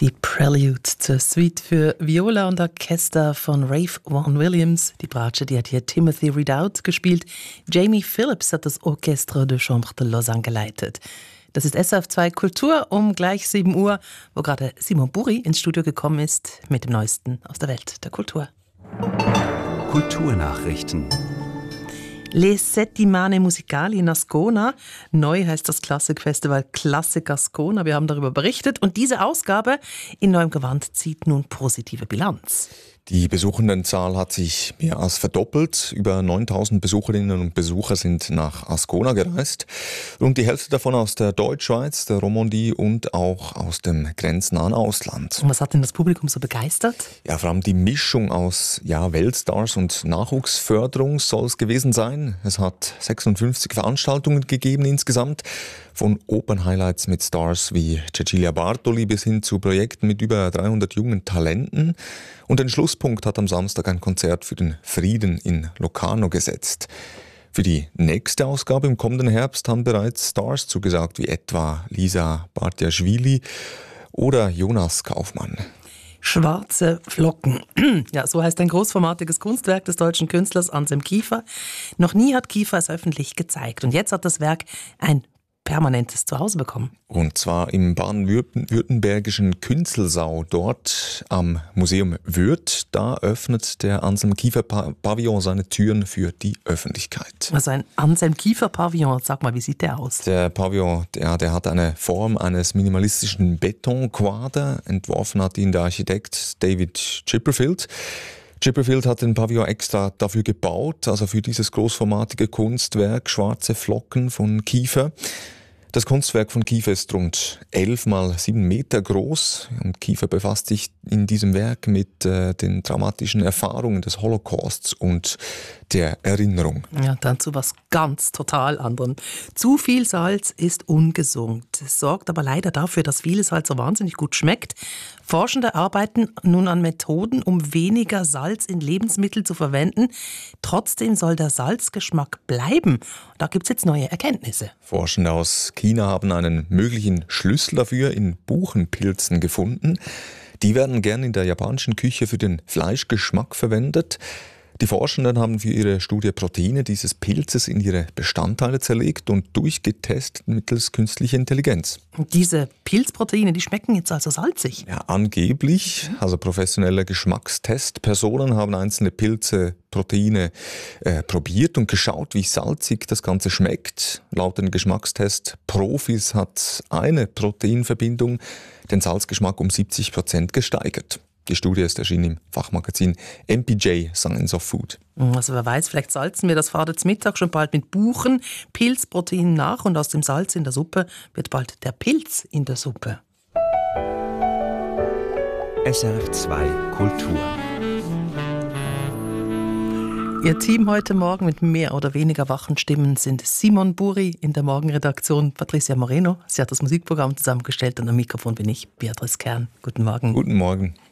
Die Prelude zur Suite für Viola und Orchester von Ralph Vaughan Williams. Die Bratsche, die hat hier Timothy Ridout gespielt. Jamie Phillips hat das Orchestre de Chambre de Lausanne geleitet. Das ist SRF2 Kultur um gleich 7 Uhr, wo gerade Simon Buri ins Studio gekommen ist mit dem Neuesten aus der Welt der Kultur. Kulturnachrichten. Les Settimane Musicali in Ascona. Neu heißt das Klassikfestival Klassik Ascona. Wir haben darüber berichtet. Und diese Ausgabe in neuem Gewand zieht nun positive Bilanz. Die Besuchendenzahl hat sich mehr als verdoppelt. Über 9.000 Besucherinnen und Besucher sind nach Ascona gereist. Rund die Hälfte davon aus der Deutschschweiz, der Romandie und auch aus dem grenznahen Ausland. Und was hat denn das Publikum so begeistert? Ja, vor allem die Mischung aus Weltstars und Nachwuchsförderung soll es gewesen sein. Es hat 56 Veranstaltungen gegeben insgesamt. Von Opern-Highlights mit Stars wie Cecilia Bartoli bis hin zu Projekten mit über 300 jungen Talenten. Und den Schlusspunkt hat am Samstag ein Konzert für den Frieden in Locarno gesetzt. Für die nächste Ausgabe im kommenden Herbst haben bereits Stars zugesagt, wie etwa Lisa Bartiaschwili oder Jonas Kaufmann. Schwarze Flocken. Ja, so heißt ein großformatiges Kunstwerk des deutschen Künstlers Anselm Kiefer. Noch nie hat Kiefer es öffentlich gezeigt. Und jetzt hat das Werk ein permanentes Zuhause bekommen. Und zwar im baden-württembergischen Künzelsau, dort am Museum Würth. Da öffnet der Anselm Kiefer Pavillon seine Türen für die Öffentlichkeit. Also ein Anselm Kiefer Pavillon, sag mal, wie sieht der aus? Der Pavillon, der hat eine Form eines minimalistischen Betonquader. Entworfen hat ihn der Architekt David Chipperfield. Chipperfield hat den Pavillon extra dafür gebaut, also für dieses großformatige Kunstwerk Schwarze Flocken von Kiefer. Das Kunstwerk von Kiefer ist rund 11 mal 7 Meter groß und Kiefer befasst sich in diesem Werk mit den traumatischen Erfahrungen des Holocausts und der Erinnerung. Ja, dann zu was ganz total anderem. Zu viel Salz ist ungesund. Es sorgt aber leider dafür, dass vieles Salz so wahnsinnig gut schmeckt. Forschende arbeiten nun an Methoden, um weniger Salz in Lebensmitteln zu verwenden. Trotzdem soll der Salzgeschmack bleiben. Da gibt es jetzt neue Erkenntnisse. Forschende aus China haben einen möglichen Schlüssel dafür in Buchenpilzen gefunden. Die werden gern in der japanischen Küche für den Fleischgeschmack verwendet. Die Forschenden haben für ihre Studie Proteine dieses Pilzes in ihre Bestandteile zerlegt und durchgetestet mittels künstlicher Intelligenz. Diese Pilzproteine, die schmecken jetzt also salzig? Ja, angeblich. Also professionelle Geschmackstestpersonen haben einzelne Pilze-Proteine probiert und geschaut, wie salzig das Ganze schmeckt. Laut den Geschmackstest-Profis hat eine Proteinverbindung den Salzgeschmack um 70% gesteigert. Die Studie ist erschienen im Fachmagazin MPJ Science of Food. Also wer weiß, vielleicht salzen wir das Vater zum Mittag schon bald mit Buchen, Pilzproteinen nach und aus dem Salz in der Suppe wird bald der Pilz in der Suppe. SRF2 Kultur. Ihr Team heute Morgen mit mehr oder weniger wachen Stimmen sind Simon Buri in der Morgenredaktion, Patricia Moreno. Sie hat das Musikprogramm zusammengestellt und am Mikrofon bin ich, Beatrice Kern. Guten Morgen. Guten Morgen.